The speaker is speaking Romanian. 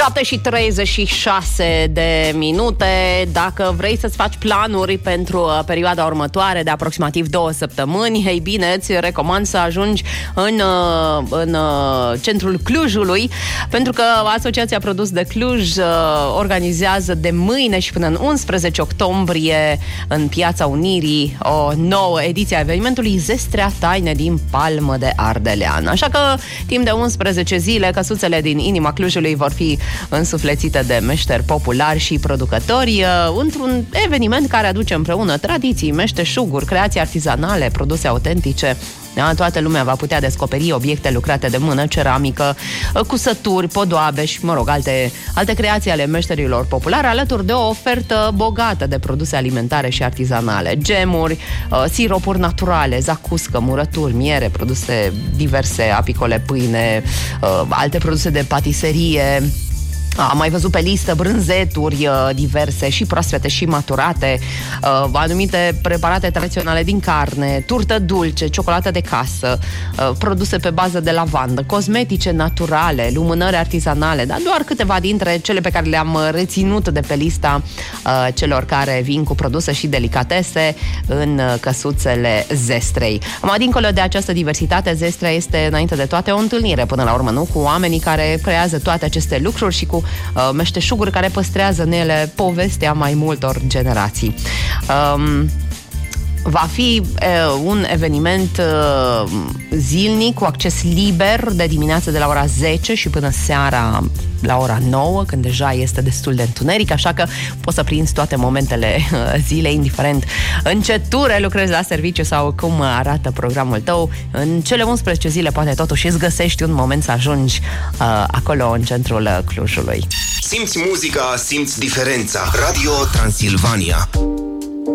7:36 de minute. Dacă vrei să-ți faci planuri pentru perioada următoare de aproximativ 2 săptămâni, ei bine, îți recomand să ajungi în centrul Clujului, pentru că Asociația Produs de Cluj organizează de mâine și până în 11 octombrie în Piața Unirii o nouă ediție a evenimentului Zestrea Taine din Palmă de Ardelean. Așa că timp de 11 zile, căsuțele din inima Clujului vor fi însuflețite de meșteri populari și producători într-un eveniment care aduce împreună tradiții, meșteșuguri, creații artizanale, produse autentice. Toată lumea va putea descoperi obiecte lucrate de mână, ceramică, cusături, podoabe și, alte creații ale meșterilor populare, alături de o ofertă bogată de produse alimentare și artizanale, gemuri, siropuri naturale, zacuscă, murături, miere, produse diverse, apicole, pâine, alte produse de patiserie. Am mai văzut pe listă brânzeturi diverse, și proaspete și maturate, anumite preparate tradiționale din carne, turtă dulce, ciocolată de casă, produse pe bază de lavandă, cosmetice naturale, lumânări artizanale, dar doar câteva dintre cele pe care le-am reținut de pe lista celor care vin cu produse și delicatese în căsuțele Zestrei. Dincolo de această diversitate, Zestrea este înainte de toate o întâlnire, până la urmă, nu? Cu oamenii care creează toate aceste lucruri și cu meșteșuguri care păstrează în ele povestea mai multor generații. Va fi un eveniment zilnic cu acces liber de dimineață de la ora 10 și până seara la ora 9, când deja este destul de întuneric, așa că poți să prinzi toate momentele zilei, indiferent în ce ture lucrezi la serviciu sau cum arată programul tău. În cele 11 zile poate totuși îți găsești un moment să ajungi acolo în centrul Clujului. Simți muzica, simți diferența. Radio Transilvania.